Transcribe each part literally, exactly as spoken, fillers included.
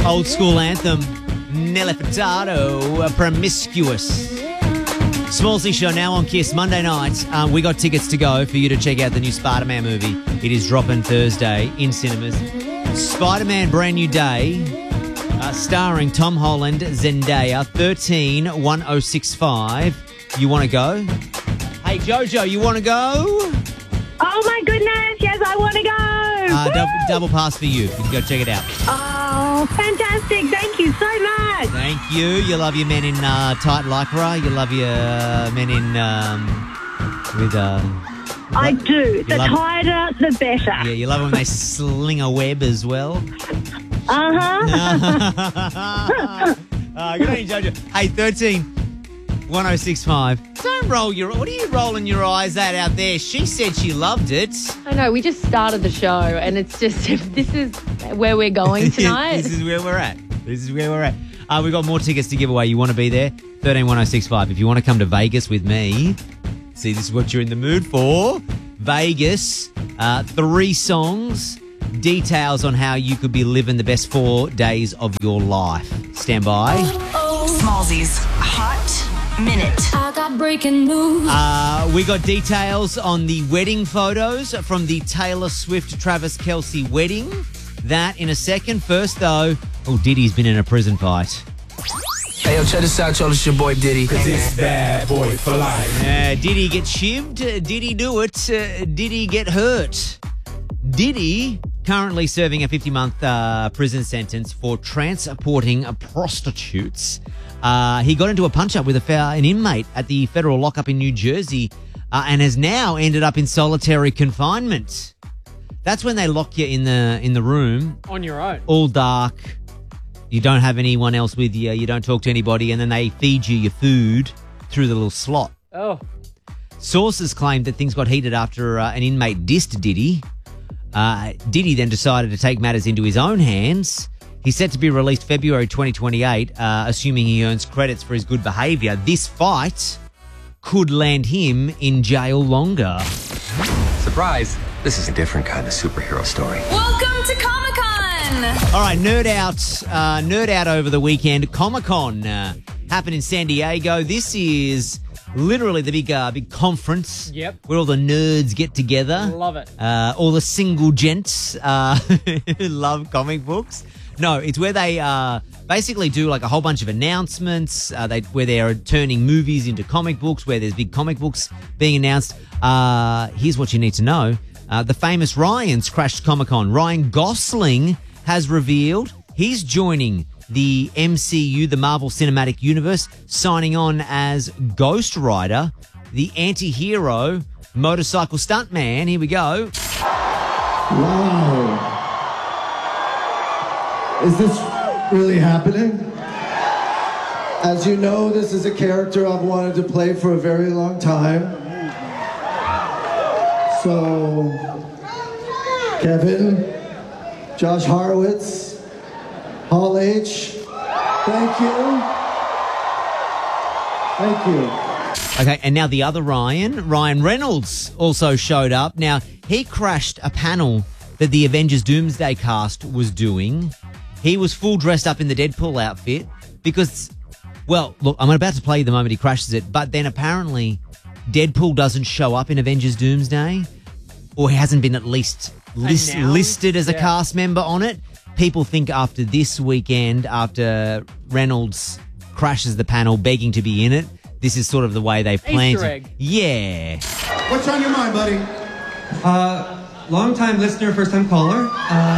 Old school anthem, Nelly Furtado, Promiscuous. Smallsy Show now on Kiss Monday night. Uh, we got tickets to go for you to check out the new Spider-Man movie. It is dropping Thursday in cinemas. Spider-Man Brand New Day, uh, starring Tom Holland, Zendaya, thirteen one oh six five. You want to go? Hey, Jojo, you want to go? Oh, my goodness. Yes, I want to go. Uh, double, double pass for you. You can go check it out. Oh, fantastic. Thank you so much. Thank you. You love your men in uh, tight lycra. You love your uh, men in um, with... Uh, I do. The love- tighter, the better. Yeah, you love when they sling a web as well. Uh-huh. uh, good on you, Jojo. Hey, thirteen one oh six five. Don't roll your... What are you rolling your eyes at out there? She said she loved it. I know, we just started the show and it's just, if this is where we're going tonight. This is where we're at. This is where we're at. Uh, we've got more tickets to give away. You want to be there? thirteen one oh six five. If you want to come to Vegas with me, see, this is what you're in the mood for. Vegas, uh, three songs, details on how you could be living the best four days of your life. Stand by. Smallsy's Hot Minute. I got breaking news. Uh, we got details on the wedding photos from the Taylor Swift-Travis Kelce wedding. That in a second. First, though, oh, Diddy's been in a prison fight. Hey, yo, check this out, y'all. It's your boy Diddy. Cause it's bad boy for life. Uh, did he get shivved? Uh, did he do it? Uh, did he get hurt? Diddy currently serving a fifty-month uh, prison sentence for transporting uh, prostitutes. Uh, he got into a punch-up with a fe- an inmate at the federal lockup in New Jersey uh, and has now ended up in solitary confinement. That's when they lock you in the in the room. On your own. All dark. You don't have anyone else with you. You don't talk to anybody. And then they feed you your food through the little slot. Oh. Sources claim that things got heated after uh, an inmate dissed Diddy. Uh, Diddy then decided to take matters into his own hands. He's set to be released February twenty twenty-eight, uh, assuming he earns credits for his good behaviour. This fight could land him in jail longer. Surprise. This is a different kind of superhero story. Welcome to Comic-Con. All right, nerd out, uh, nerd out over the weekend. Comic-Con uh, happened in San Diego. This is literally the big, uh, big conference. Yep. Where all the nerds get together. Love it. Uh, all the single gents uh, who love comic books. No, it's where they uh, basically do like a whole bunch of announcements. Uh, they where they are turning movies into comic books. Where there's big comic books being announced. Uh, here's what you need to know. Uh, the famous Ryan's crashed Comic-Con. Ryan Gosling has revealed he's joining the M C U, the Marvel Cinematic Universe, signing on as Ghost Rider, the anti-hero motorcycle stuntman. Here we go. Wow. Is this really happening? As you know, this is a character I've wanted to play for a very long time. So, Kevin, Josh Horowitz, Hall H, thank you. Thank you. Okay, and now the other Ryan, Ryan Reynolds, also showed up. Now, he crashed a panel that the Avengers Doomsday cast was doing. He was full dressed up in the Deadpool outfit because, well, look, I'm about to play you the moment he crashes it, but then apparently Deadpool doesn't show up in Avengers Doomsday, or he hasn't been at least list, listed as a yeah. cast member on it. People think after this weekend, after Reynolds crashes the panel begging to be in it, this is sort of the way they've planned Easter it. egg. Yeah. What's on your mind, buddy? Uh, long-time listener, first-time caller.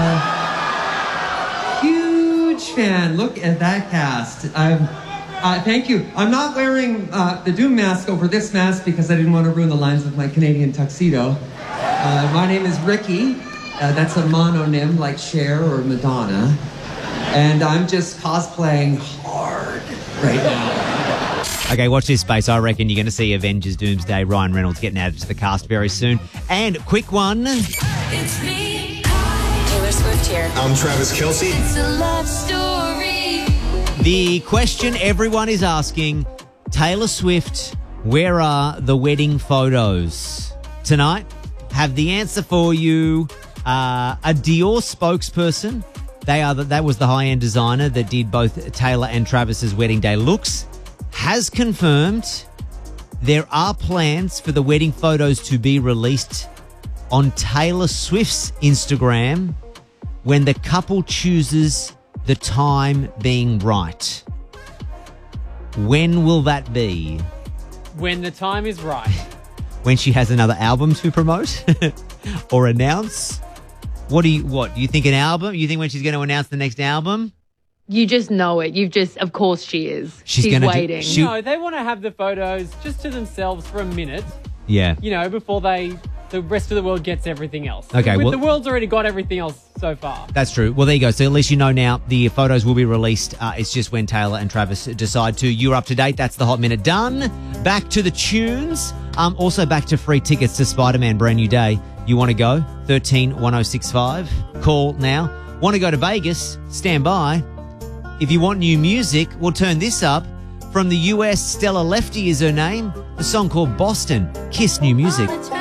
Uh, huge fan. Look at that cast. I'm, uh, thank you. I'm not wearing uh, the Doom mask over this mask because I didn't want to ruin the lines of my Canadian tuxedo. Uh, my name is Ricky. Uh, that's a mononym like Cher or Madonna. And I'm just cosplaying hard right now. Okay, watch this space. I reckon you're going to see Avengers Doomsday, Ryan Reynolds getting added to the cast very soon. And quick one. It's me. Taylor Swift here. I'm Travis Kelce. It's a love story. The question everyone is asking, Taylor Swift, where are the wedding photos? Tonight, have the answer for you. Uh, a Dior spokesperson They are the, that was the high-end designer that did both Taylor and Travis's wedding day looks, has confirmed there are plans for the wedding photos to be released on Taylor Swift's Instagram when the couple chooses the time being right. When will that be? When the time is right. When she has another album to promote or announce? What do you what? Do you think an album? You think when she's going to announce the next album? You just know it. You've just, of course she is. She's She's gonna do- waiting. she- No, they want to have the photos just to themselves for a minute, Yeah. you know, before they the rest of the world gets everything else. Okay, the, well- the world's already got everything else so far. That's true. Well, there you go. So at least you know now the photos will be released. Uh, it's just when Taylor and Travis decide to. You're up to date. That's the Hot Minute done. Back to the tunes. Um, also back to free tickets to Spider-Man Brand New Day. You want to go? thirteen one oh six five. Call now. Want to go to Vegas? Stand by. If you want new music, we'll turn this up. From the U S, Stella Lefty is her name. A song called Boston. Kiss New Music.